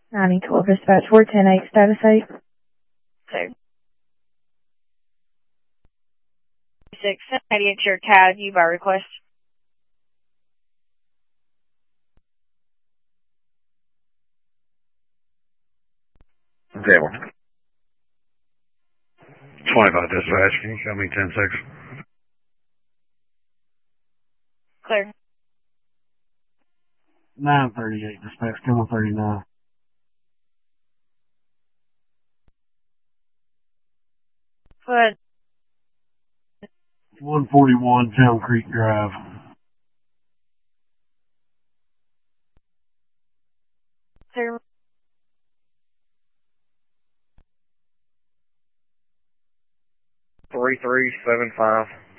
9012 dispatch 410-8, status 8. Clear. 688 your CAD, you by request. Okay, well. 25 dispatch, can you show me 10-6? Clear. 938 dispatch, 10-139. Good. 141 Town Creek Drive. Clear. 3375.